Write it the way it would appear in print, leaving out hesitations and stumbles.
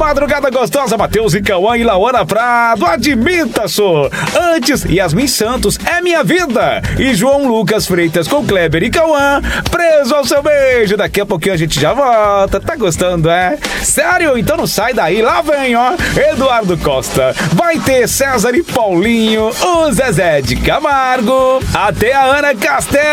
madrugada gostosa, Matheus e Cauã e Laura Prado, admita só. Antes, Yasmin Santos, é minha vida. E João Lucas Freitas com Kleber e Cauã, preso ao seu beijo. Daqui a pouquinho a gente já volta. Tá gostando, é? Sério? Então não sai daí. Lá vem, ó, Eduardo Costa. Vai ter César e Paulinho, o Zezé de Camargo. Até a Ana Castelo.